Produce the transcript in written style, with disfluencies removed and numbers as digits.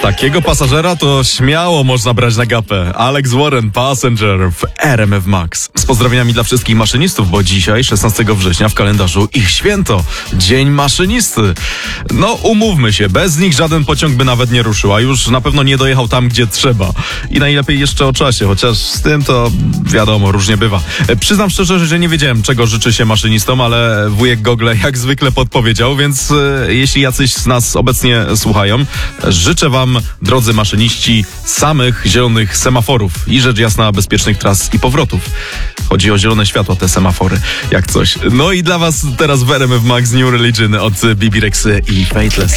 Takiego pasażera to śmiało można brać na gapę. Alex Warren, Passenger w RMF Max. Z pozdrowieniami dla wszystkich maszynistów, bo dzisiaj, 16 września, w kalendarzu ich święto. Dzień maszynisty. No, umówmy się, bez nich żaden pociąg by nawet nie ruszył, a już na pewno nie dojechał tam, gdzie trzeba. I najlepiej jeszcze o czasie, chociaż z tym to wiadomo, różnie bywa. Przyznam szczerze, że nie wiedziałem, czego życzy się maszynistom, ale wujek Gogle jak zwykle podpowiedział, więc jeśli jacyś z nas obecnie słuchają, życzę wam, drodzy maszyniści, samych zielonych semaforów i rzecz jasna bezpiecznych tras i powrotów. Chodzi o zielone światła, te semafory, jak coś. No i dla was teraz w RMF Max New Religion od Bibi Rexy i Faithless.